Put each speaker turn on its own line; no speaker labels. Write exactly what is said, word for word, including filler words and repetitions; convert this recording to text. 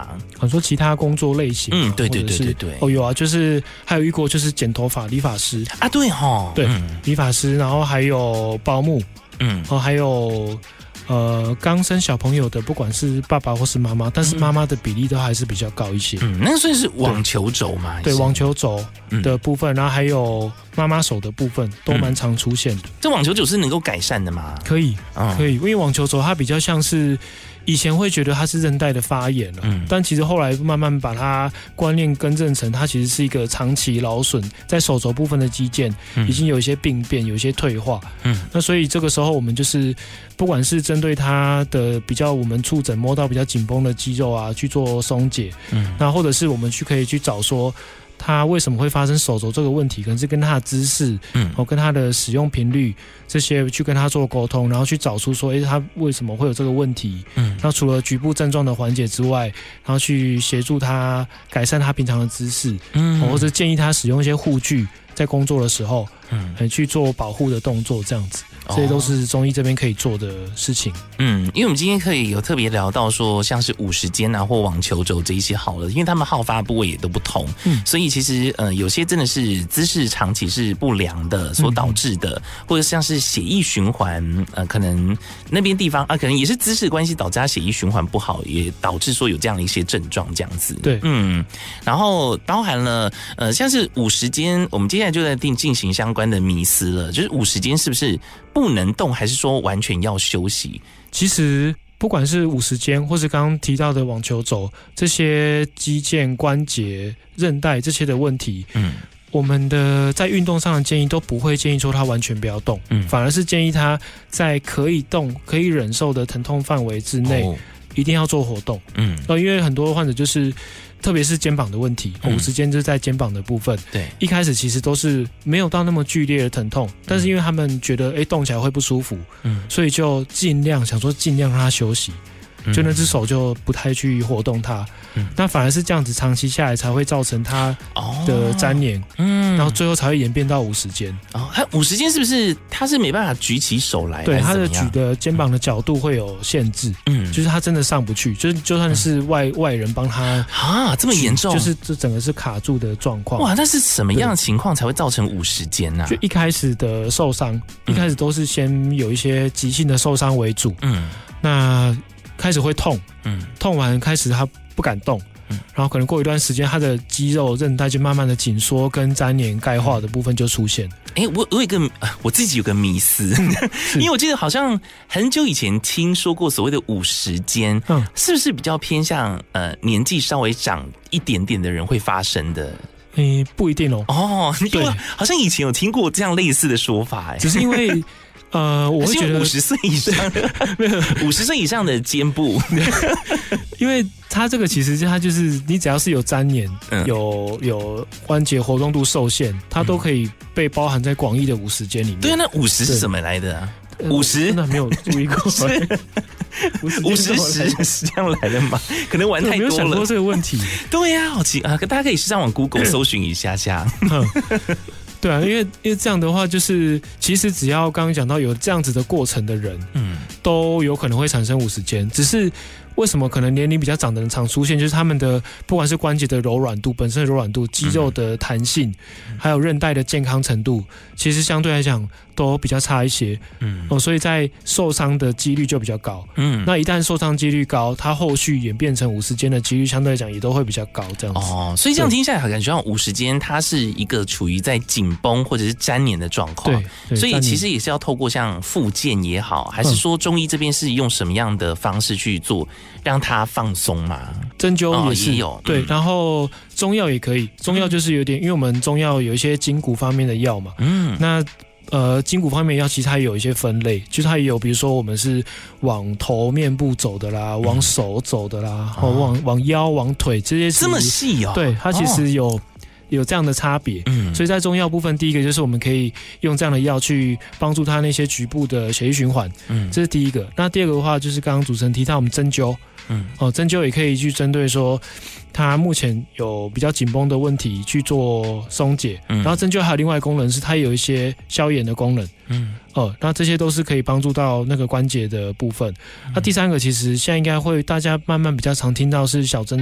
吗？
很多其他工作类型，
嗯，对对对对对，
哦有啊，就是还有遇过就是剪头发理发师
啊，对齁，
对，理发师，然后还有保姆，嗯，哦还有。呃，刚生小朋友的，不管是爸爸或是妈妈，但是妈妈的比例都还是比较高一些。
嗯，那算是网球肘嘛？
对，网球肘的部分，然后还有妈妈手的部分，都蛮常出现的。
嗯、这网球肘是能够改善的吗？
可以，嗯、可以，因为网球肘它比较像是。以前会觉得它是韧带的发炎了，嗯，但其实后来慢慢把它观念更正成，它其实是一个长期劳损，在手肘部分的肌腱已经有一些病变，有一些退化，嗯，那所以这个时候我们就是不管是针对它的比较我们触诊摸到比较紧绷的肌肉啊去做松解，嗯，那或者是我们去可以去找说。他为什么会发生手肘这个问题？可能是跟他的姿势，嗯，哦，跟他的使用频率这些去跟他做沟通，然后去找出说，哎，他为什么会有这个问题？嗯，然后除了局部症状的缓解之外，然后去协助他改善他平常的姿势，嗯，或者建议他使用一些护具，在工作的时候，嗯，去做保护的动作，这样子。这些都是中医这边可以做的事情。
嗯，因为我们今天可以有特别聊到说，像是五十肩啊或网球肘这一些好了，因为他们好发部位也都不同，嗯，所以其实呃有些真的是姿势长期是不良的所导致的，嗯、或者像是血液循环，呃，可能那边地方啊，可能也是姿势关系导致他血液循环不好，也导致说有这样的一些症状这样子。
对，
嗯，然后包含了呃像是五十肩，我们接下来就在定进行相关的迷思了，就是五十肩是不是？不能动，还是说完全要休息？
其实不管是五十肩，或是刚刚提到的网球肘，这些肌腱、关节、韧带这些的问题，嗯，我们的在运动上的建议都不会建议说他完全不要动，嗯，反而是建议他在可以动、可以忍受的疼痛范围之内，哦、一定要做活动，嗯，呃，因为很多患者就是。特别是肩膀的问题，五十肩就是在肩膀的部分。对，一开始其实都是没有到那么剧烈的疼痛，但是因为他们觉得哎、欸、动起来会不舒服，嗯，所以就尽量想说尽量让他休息，就那只手就不太去活动它。嗯，那反而是这样子长期下来才会造成他的粘连，嗯，然后最后才会演变到五十肩。
哦，他五十肩是不是他是没办法举起手来？
对，他的举的肩膀的角度会有限制，嗯，就是他真的上不去，就是就算是外、嗯、外人帮他
啊，这么严重，
就是这整个是卡住的状况。
哇，那是什么样的情况才会造成五十肩呢？
就一开始的受伤，一开始都是先有一些急性的受伤为主，嗯，那开始会痛，嗯，痛完开始他。不敢动，嗯，然后可能过一段时间，他的肌肉韧带就慢慢的紧缩，跟粘连钙化的部分就出现。
哎、欸，我我有一个我自己有个迷思，因为我记得好像很久以前听说过所谓的五十肩，嗯，是不是比较偏向呃年纪稍微长一点点的人会发生的？
诶、欸，不一定哦。
哦，因为好像以前有听过这样类似的说法，哎，
只是因为。呃，我会觉得
五十岁以上的，五十岁以上的肩部，
因为它这个其实它就是你只要是有粘连、嗯、有有关节活动度受限，它都可以被包含在广义的五十肩里面。
对啊，那五十是怎么来的啊？五十
真的没有注意过，
五十十是这样来的吗？可能玩太多了，
没有想过这个问题。
对呀、啊，好奇啊！大家可以上网 Google 搜寻一下下。
对啊，因为因为这样的话，就是其实只要刚刚讲到有这样子的过程的人，嗯，都有可能会产生五十肩，只是。为什么可能年龄比较长的人常出现？就是他们的不管是关节的柔软度、本身的柔软度、肌肉的弹性，嗯、还有韧带的健康程度，其实相对来讲都比较差一些。嗯，哦，所以在受伤的几率就比较高。嗯，那一旦受伤几率高，它后续演变成五十肩的几率相对来讲也都会比较高。这样子
哦，所以这样听下来，感觉像五十肩它是一个处于在紧绷或者是粘连的状况。对，所以其实也是要透过像复健也好，还是说中医这边是用什么样的方式去做？让它放松嘛，
针灸也是、
哦、也有
对、
嗯，
然后中药也可以，中药就是有点，因为我们中药有一些筋骨方面的药嘛，嗯，那呃筋骨方面的药其实它也有一些分类，就是它也有，比如说我们是往头面部走的啦，往手走的啦，哦、往往腰、往腿这些，
这么细哦，
对，它其实有。哦有这样的差别，嗯，所以在中药部分，第一个就是我们可以用这样的药去帮助他那些局部的血液循环，嗯，这是第一个。那第二个的话，就是刚刚主持人提到我们针灸，嗯，哦，针灸也可以去针对说他目前有比较紧绷的问题去做松解，嗯，然后针灸还有另外一个功能是它有一些消炎的功能，嗯，哦，那这些都是可以帮助到那个关节的部分。嗯、那第三个其实现在应该会大家慢慢比较常听到是小针。